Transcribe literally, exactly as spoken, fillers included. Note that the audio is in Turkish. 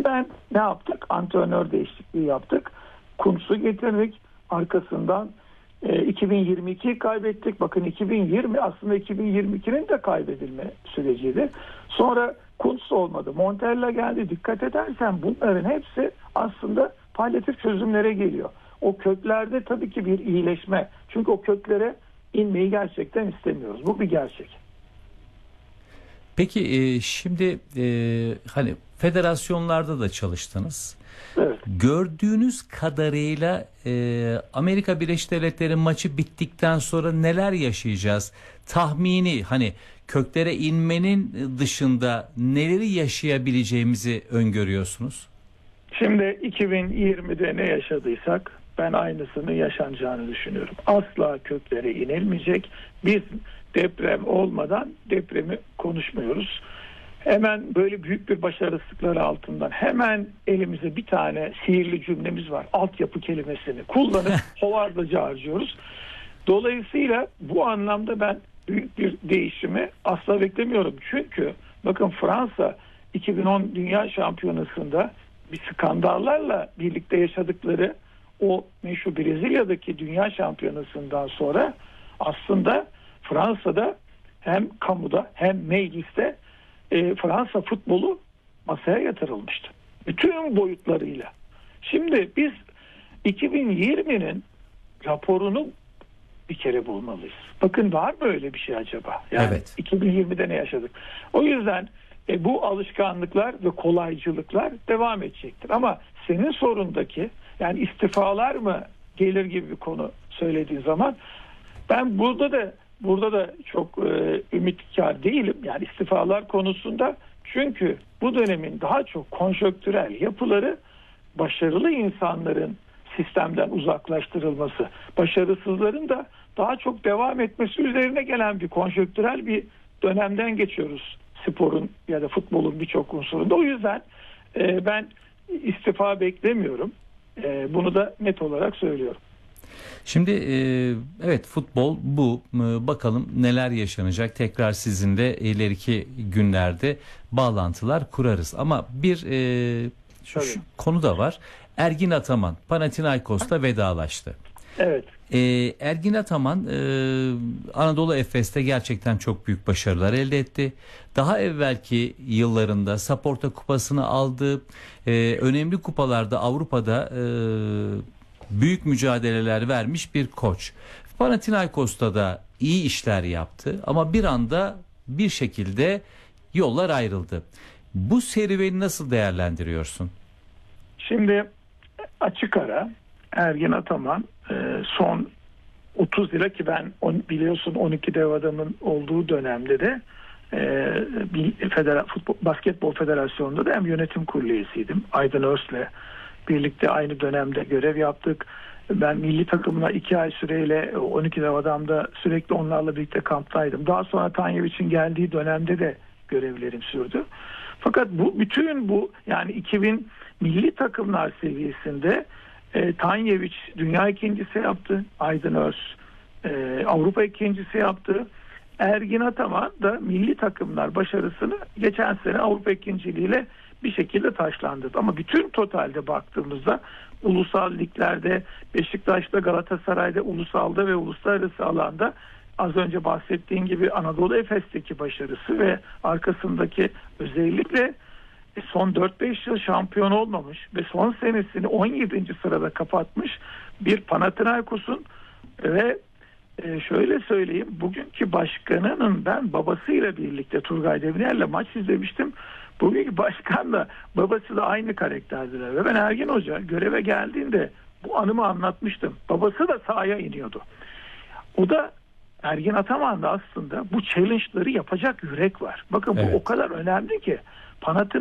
ben ne yaptık? Antrenör değişikliği yaptık. Kuntz'u getirdik. Arkasından e, iki bin yirmi ikiyi kaybettik. Bakın iki bin yirmi aslında iki bin yirmi ikinin de kaybedilme süreciydi. Sonra Kuntz olmadı. Montella geldi. Dikkat edersen bunların hepsi aslında palyatif çözümlere geliyor. O köklerde tabii ki bir iyileşme. Çünkü o köklere inmeyi gerçekten istemiyoruz. Bu bir gerçek. Peki e, şimdi e, hani federasyonlarda da çalıştınız. Evet. Gördüğünüz kadarıyla e, Amerika Birleşik Devletleri maçı bittikten sonra neler yaşayacağız? Tahmini hani köklere inmenin dışında neleri yaşayabileceğimizi öngörüyorsunuz? Şimdi iki bin yirmide ne yaşadıysak ben aynısını yaşanacağını düşünüyorum. Asla köklere inilmeyecek. Biz deprem olmadan depremi konuşmuyoruz. Hemen böyle büyük bir başarısızlıklar altından hemen elimize bir tane sihirli cümlemiz var. Altyapı kelimesini kullanıp hovardaca harcıyoruz. Dolayısıyla bu anlamda ben büyük bir değişimi asla beklemiyorum. Çünkü bakın Fransa iki bin on Dünya Şampiyonası'nda bir skandallarla birlikte yaşadıkları o meşhur Brezilya'daki Dünya Şampiyonası'ndan sonra aslında Fransa'da hem kamuda hem mecliste e, Fransa futbolu masaya yatırılmıştı. Bütün boyutlarıyla. Şimdi biz iki bin yirminin raporunu bir kere bulmalıyız. Bakın var mı öyle bir şey acaba? Yani evet. iki bin yirmide ne yaşadık? O yüzden e, bu alışkanlıklar ve kolaycılıklar devam edecektir. Ama senin sorundaki yani istifalar mı gelir gibi bir konu söylediğin zaman ben burada da burada da çok e, ümitkar değilim. Yani istifalar konusunda çünkü bu dönemin daha çok konjonktürel yapıları başarılı insanların sistemden uzaklaştırılması, başarısızların da daha çok devam etmesi üzerine gelen bir konjonktürel bir dönemden geçiyoruz sporun ya da futbolun birçok unsurunda. O yüzden e, ben istifa beklemiyorum. E, bunu da net olarak söylüyorum. Şimdi e, evet futbol bu. E, bakalım neler yaşanacak. Tekrar sizinle ileriki günlerde bağlantılar kurarız. Ama bir e, şu, şu konu da var. Ergin Ataman Panathinaikos'ta vedalaştı. Evet. E, Ergin Ataman e, Anadolu Efes'te gerçekten çok büyük başarılar elde etti. Daha evvelki yıllarında Saporta Kupası'nı aldı. E, önemli kupalarda Avrupa'da e, büyük mücadeleler vermiş bir koç. Panathinaikos'ta da iyi işler yaptı ama bir anda bir şekilde yollar ayrıldı. Bu serüveni nasıl değerlendiriyorsun? Şimdi açık ara Ergin Ataman son otuz yıla ki ben biliyorsun on iki dev adamın olduğu dönemde de bir federa, futbol, basketbol federasyonunda da hem yönetim kurulu üyesiydim. Aydın Örs'le birlikte aynı dönemde görev yaptık. Ben milli takımına iki ay süreyle on iki dev adamda sürekli onlarla birlikte kamptaydım. Daha sonra Tanyevic'in geldiği dönemde de görevlerim sürdü. Fakat bu bütün bu yani iki bin milli takımlar seviyesinde e, Tanyevic dünya ikincisi yaptı. Aydın Örs e, Avrupa ikincisi yaptı. Ergin Ataman da milli takımlar başarısını geçen sene Avrupa ikinciliğiyle bir şekilde taşlandırdı. Ama bütün totalde baktığımızda ulusal liglerde Beşiktaş'ta, Galatasaray'da, ulusalda ve uluslararası alanda az önce bahsettiğim gibi Anadolu Efes'teki başarısı ve arkasındaki özellikle son dört beş yıl şampiyon olmamış ve son senesini on yedinci sırada kapatmış bir Panathinaikos'un ve şöyle söyleyeyim bugünkü başkanının ben babasıyla birlikte Turgay Demirel'le maç izlemiştim. Bugünkü başkanla babası da aynı karakterdiler ve ben Ergin Hoca göreve geldiğinde bu anımı anlatmıştım. Babası da sahaya iniyordu. O da Ergin Ataman'da aslında bu challenge'ları yapacak yürek var. Bakın evet. Bu o kadar önemli ki Panathinaikos